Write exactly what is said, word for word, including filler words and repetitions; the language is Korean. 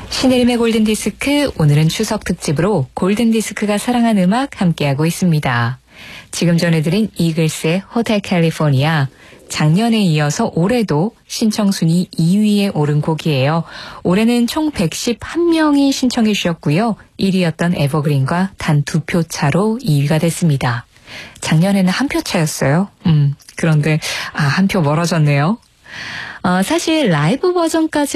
신혜림의 골든디스크, 오늘은 추석 특집으로 골든디스크가 사랑한 음악 함께하고 있습니다. 지금 전해드린 이글스의 호텔 캘리포니아, 작년에 이어서 올해도 신청순위 이 위에 오른 곡이에요. 올해는 총 백십일 명이 신청해 주셨고요. 일 위였던 에버그린과 단 두 표 차로 이 위가 됐습니다. 작년에는 한 표 차였어요. 음, 그런데 아, 한 표 멀어졌네요. 어, 사실 라이브 버전까지